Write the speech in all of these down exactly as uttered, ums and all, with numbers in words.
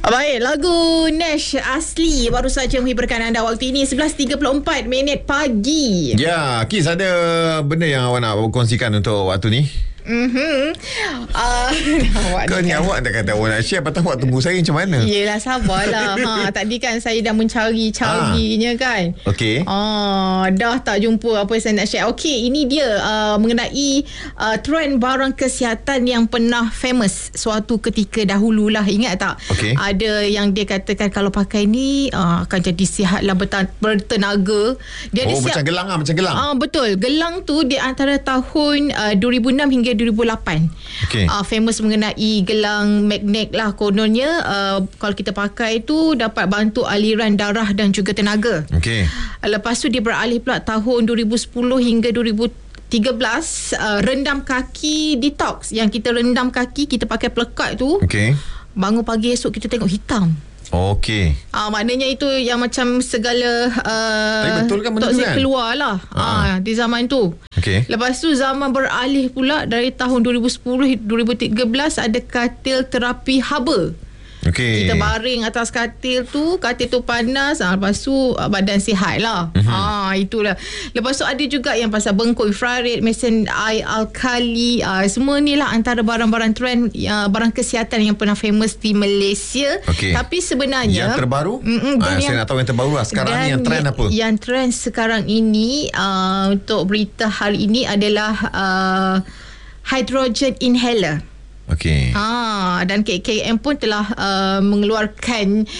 Baik, lagu Nash asli baru saja menghiburkan anda waktu ini sebelas tiga puluh empat minit pagi. Ya, Kis, ada benda yang awak nak kongsikan untuk waktu ni? Mhm. Uh, Kau ni awak dah kata awak nak share, patut awak tunggu saya macam mana? Yelah, sabarlah. ha, tadi kan saya dah mencari-carinya kan. Okey. Ah, dah tak jumpa apa yang saya nak share. Okey, ini dia uh, mengenai uh, trend barang kesihatan yang pernah famous suatu ketika dahululah. Ingat tak? Okey. Ada yang dia katakan kalau pakai ni uh, akan jadi sihatlah, berten- bertenaga. Dia oh, ada macam gelang lah, macam gelang. Ah, betul. Gelang tu di antara tahun uh, dua ribu enam hingga dua ribu lapan. Okey. Uh, famous mengenai gelang magnet lah kononnya. Uh, kalau kita pakai tu dapat bantu aliran darah dan juga tenaga. Okey. Lepas tu dia beralih pula tahun dua ribu sepuluh hingga dua ribu tiga belas, uh, rendam kaki detox. Yang kita rendam kaki, kita pakai pelekat tu. Okey. Bangun pagi esok kita tengok hitam. Okey. Ah, maknanya itu yang macam segala uh, Tapi betul kan benda tu kan? keluar lah ah, di zaman tu. Okey. Lepas tu zaman beralih pula dari tahun dua ribu sepuluh dua ribu tiga belas ada katil terapi haba. Okey. Kita baring atas katil tu, katil tu panas, ah, lepas tu ah, badan sihat lah. Mhm. Ah, itulah. Lepas tu ada juga yang pasal bengkok infrared, mesin air alkali, ah, semua ni lah antara barang-barang trend, ah, barang kesihatan yang pernah famous di Malaysia. Okey. Tapi sebenarnya Yang terbaru? Mm-mm, Ah, dan saya nak tahu yang terbaru lah. Sekarang ni yang trend apa? Yang trend sekarang ini uh, untuk berita hari ini adalah uh, hydrogen inhaler. Okey. Ha, dan K K M pun telah uh, mengeluarkan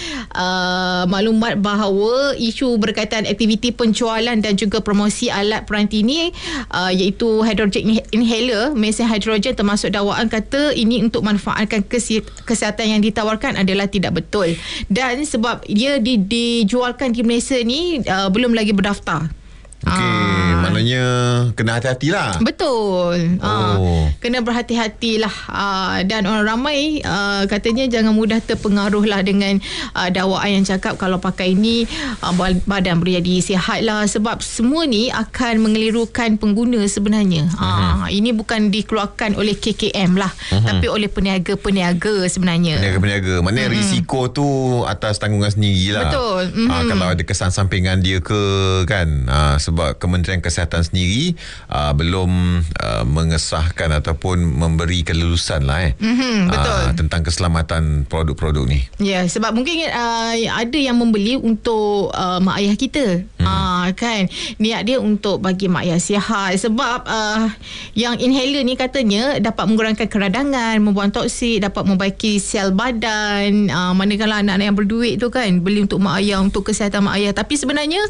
uh, maklumat bahawa isu berkaitan aktiviti penjualan dan juga promosi alat peranti ini uh, iaitu hydrogen inhaler, mesin hidrogen termasuk dakwaan kata ini untuk manfaatkan kesi- kesihatan yang ditawarkan adalah tidak betul. Dan sebab dia di, dijualkan di Malaysia ni uh, belum lagi berdaftar. Okey, Ah. maknanya kena hati-hatilah. Betul. Ah, Oh. kena berhati-hatilah. Ah, dan orang ramai ah, katanya jangan mudah terpengaruh lah dengan ah, dakwaan yang cakap kalau pakai ni ah, badan menjadi sihat lah. Sebab semua ni akan mengelirukan pengguna sebenarnya. Uh-huh. Ah, ini bukan dikeluarkan oleh K K M lah, uh-huh. tapi oleh peniaga-peniaga sebenarnya. Peniaga-peniaga. Maknanya uh-huh. risiko tu atas tanggungan sendiri lah. Betul. Uh-huh. Ah, kalau ada kesan sampingan dia ke kan. Ah, sebab Kementerian Kesihatan sendiri uh, belum uh, mengesahkan ataupun memberi kelulusan lah eh. Mm-hmm, betul. Uh, tentang keselamatan produk-produk ni. Ya, yeah, sebab mungkin uh, ada yang membeli untuk uh, mak ayah kita. Hmm. Uh, kan niat dia untuk bagi mak ayah sihat. Sebab uh, yang inhaler ni katanya dapat mengurangkan keradangan, membuang toksik, dapat membaiki sel badan. Uh, manakala anak-anak yang berduit tu kan beli untuk mak ayah, untuk kesihatan mak ayah. Tapi sebenarnya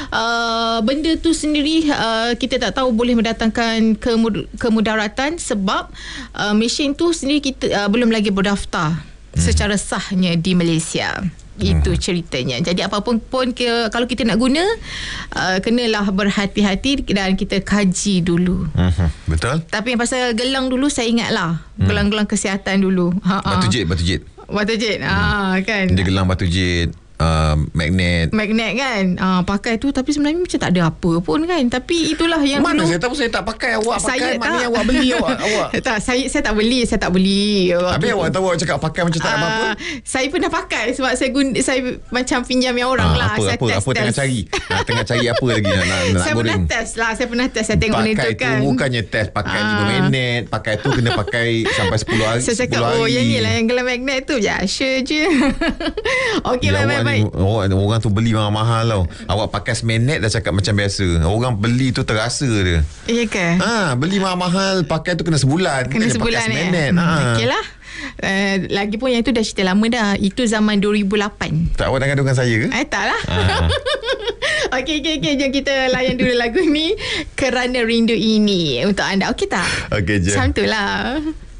uh, benda tu sendiri uh, kita tak tahu boleh mendatangkan kemud- kemudaratan sebab uh, mesin tu sendiri kita uh, belum lagi berdaftar hmm. secara sahnya di Malaysia. Itu ceritanya. Jadi apapun pun ke, kalau kita nak guna uh, kenalah berhati-hati dan kita kaji dulu. Uh-huh. Betul. Tapi yang pasal gelang dulu saya ingatlah. Hmm. Gelang-gelang kesihatan dulu. Ha-ha. Batu jit, batu jit. Batu jit. Hmm. Ah, kan. Dia gelang batu jit. Uh, magnet magnet kan uh, pakai tu tapi sebenarnya macam tak ada apa pun kan. Tapi itulah yang mana dulu, saya tahu saya tak pakai. Awak saya pakai mana tak. yang awak beli awak, awak. tak, saya saya tak beli saya tak beli Habis awak tahu awak cakap pakai macam tak ada uh, apa-apa. Saya pernah pakai sebab saya guna, saya macam pinjam yang orang Ah, lah. apa Saya apa test, apa tengah test. cari ah, tengah cari apa lagi nak, nak, nak Saya goreng. pernah test lah Saya pernah test Saya tengok Pakai menentukan. tu bukannya test pakai Ah. lima minit. Pakai tu kena pakai sampai sepuluh hari. Saya cakap sepuluh oh hari. yang ni lah yang gelang magnet tu biasa je. Okey, Ya, baik awak baik ni, baik. orang, orang tu beli mahal-mahal tau. Awak pakai seminit dah cakap macam biasa. Orang beli tu terasa dia. Ya ke? Ha, beli mahal-mahal pakai tu kena sebulan. Kena Bukannya sebulan pakai ya. seminit. Hmm, Ha. okeylah. Uh, lagi pun yang tu dah cerita lama dah. Itu zaman dua ribu lapan. Tak, awak dah gaduh dengan saya ke? Eh tak lah. Ha. Okey, okey, okey. Jom kita layan dulu lagu ni. Kerana Rindu Ini untuk anda. Okey tak? Okey je. Macam tu lah.